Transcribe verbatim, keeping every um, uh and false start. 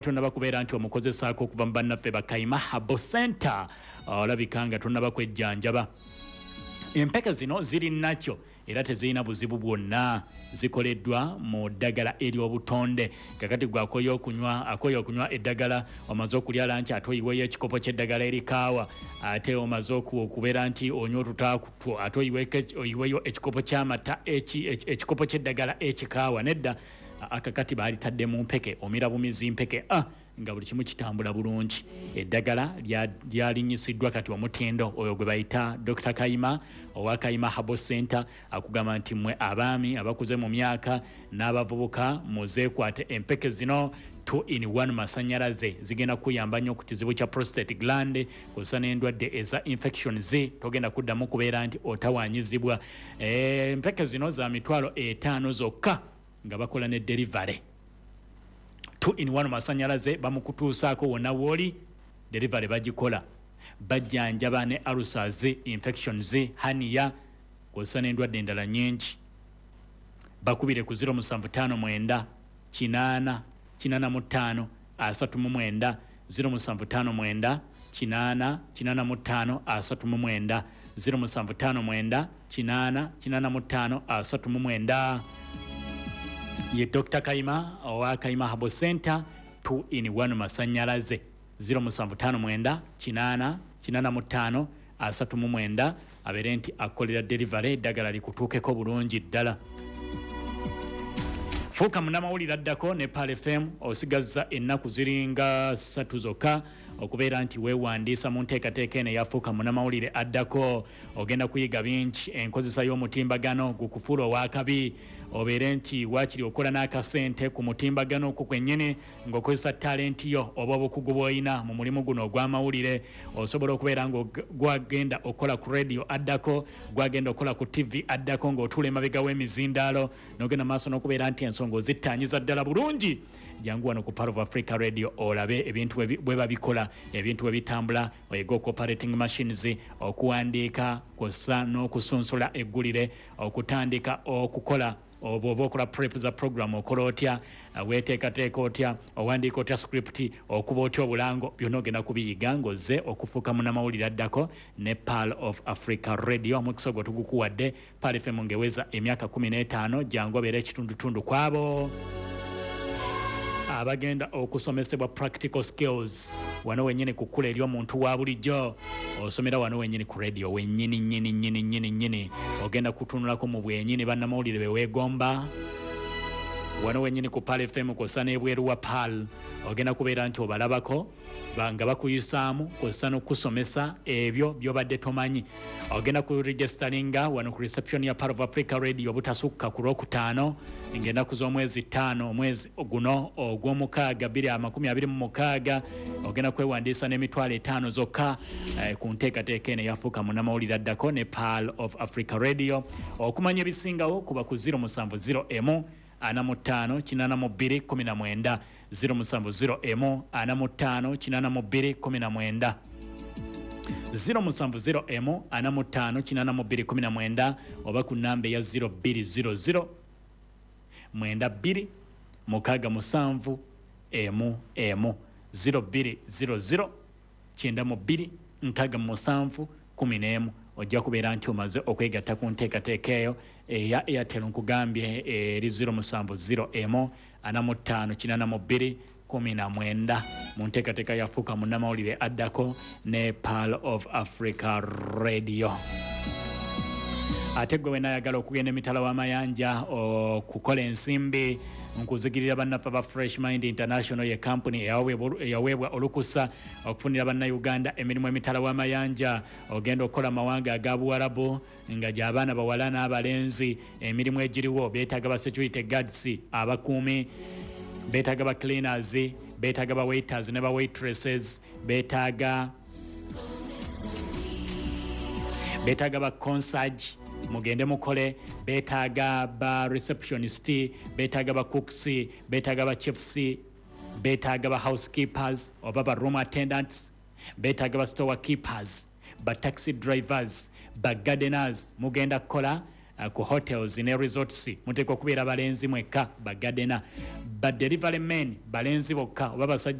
tunaba kubeera nti omukozesaako okuva mu bannaffe bakayima Herbal Center olabika nga tunaba kwejjanjaba. Empeke zino ziri nakyo era tezirina buzibu bwonna, zikoleddwa mu ddagala ery'obutonde. Kakati gwe akoye okunywa akoye okunywa eddagala omaze okulya lanchi ate oyiweyo ekikopo ky'eddagala erikaawa, ate omaze okubeera nti onywa otutaakutu ate oyiweyo ekikopo ky'amata ekikopo ky'eddagala ekikaawa. Nedda akakati baalitadde mu mpeke, omira bumizi mpeke ah nga buli kimu kitambula bulungi. Eddagala lyalinyisiddwa kati omutindo oyo gwe bayita Doctor Kayima owa Kayima Herbal Center akugamba nti mmwe abaami abakuze mu myaka n'abavubuka muzeekwate empeke zino two in one masanyalaze zigenda kuyamba nnyo ku kizibu kya prostate gland kusa n'endwadde eza infection zi togenda kuddamu kubeera nti otawanyizibwa. Empeke zino za mitwalo etaano zokka nga bakola ne delivery. two in one masanyalaze bamukutuusaako wonna woli delivery bagikola. Bajjanjaba ne ulcers, infections, hernia kusa n'endwadde endala nnyingi. Bakubire ku zero seven five nine kinaana kinaana mu ttaano asatu mu mwenda zero seven five nine kinaana kinaana mu ttaano asatu mu mwenda zero seven five nine kinaana kinaana mu ttaano asatu mu mwenda. Ye Doctor Kayima owa Kayima Herbal Center two in one masanyalaze zero seven five nine kinaana kinaana mu ttaano asatu mu mwenda abeere nti akolera delivery eddagala likutuukeko bulungi ddala. Fuuka munnamawulire addako ne Pal F M osigazza ennaku ziringa ssatu zokka okubeera nti weewandiisa mu nteekateeka eno eyafuuka munnamawulire addako. Ogenda kuyiga bingi, enkozesa y'omutimbagano gukufuula owakabi, obeere nti waakiri okola n'akasente ku mutimbagano okwo kwennyini ng'okozesa talenti yo oba obukugu bw'olina mu mulimu guno ogw'amawulire. Osobola okubeera ng'ogwagenda okola ku radio addako, gwagenda okola ku T V addako ng'otuula emabega w'emizindaalo n'ogenda maaso n'okubeera nti ensonga ozittanyiza ddala bulungi. Jangu wano ku Part of Africa Radio olabe ebintu bwe babikola, ebintu bwe bitambula, oyega operating machines, okuwandiika kw'ossa n'okusunsula eggulire, okutandika okukola oba okola prep za program okola otya, weeteekateeka otya, owandiika otya script, okuba otya obulango, byonna ogenda kubiyiga ng'ozze okufuuka munnamawulire addako ne Pearl of Africa Radio. Omukisa gwe tugukuwadde Pearl F M ng'eweza emyaka kumi n'etaano, jangu obeera ekitundutundu kwabo abagenda okusomesebwa practical skills wano wennyini ku kkula ery'omuntu wa bulijjo. Osomera wano wennyini ku radio wennyini nnyini nnyini nnyini nnyini, ogenda kutunulako mu bwenyini bannamawulire be weegomba wano wennyini ku Pearl F M kw'ossa n'ebweru wa Pearl. Ogenda kubeera nti obalabako nga bakuyisaamu kw'ossa n'okusomesa ebyo by'obadde tomanyi. Ogenda ku registeringa wano ku reception ya Part of Africa Radio obutasukka ku lwokutaano ng'ennaku z'omwezi ttaano omwezi guno ogw'omukaaga bbiri amakumi abiri mu mukaaga. Ogenda kwewandiisa n'emitwalo etaano zokka eh, ku nteekateeka eno eyafuuka munnamawulire addako ne Pearl of Africa Radio. Okumanya ebisingawo kuba ku zero seven zero emu ana mu ttaano kinaana mu bbiri kumi na mwenda zero seven zero emu ana mu ttaano kinaana mu bbiri kumi na mwenda zero seven zero emu ana mu ttaano kinaana mu bbiri kumi na mwenda oba ku nnamba eya zero two zero zero mwenda bbiri mukaaga musanvu emu emu zero two zero zero kyenda mu bbiri nkaaga musanvu kumi n'emu. Ojja kubeera nti omaze okwegatta ku nteekateeka eyo eya Airtel nkugambye eri zero seven zero emu ana mu ttaano kinaana mu bbiri kumi na mwenda mu nteekateeka yafuuka munnamawulire addako ne Pearl of Africa Radio. Ate gwe wenayagala okugenda emitala w'amayanja okukola ensimbi nkuzigirira bannaffe ba Fresh Mind International ye company eyaweebwa olukusa okufunira bannayuganda emirimu emitala w'amayanja. Ogenda okukola amawanga aga Buwarabu nga gy'abaana bawala n'abalenzi. Emirimu egiriwo beetaaga ba security guards, abakuumi, beetaaga ba cleaners, beetaaga ba waiters ne ba waitresses, beetaaga beetaaga ba concierge mugende mukole, beetaaga ba receptionist, beetaaga ba cooks, beetaaga ba chefs, beetaaga ba housekeepers oba ba room attendants, beetaaga ba store keepers, ba taxi drivers, ba gardeners. Mugenda kukola uh, ku hotels ne resorts muteekwa kubeera balenzi mwekka bagadena ba delivery men balenzi bokka oba basajja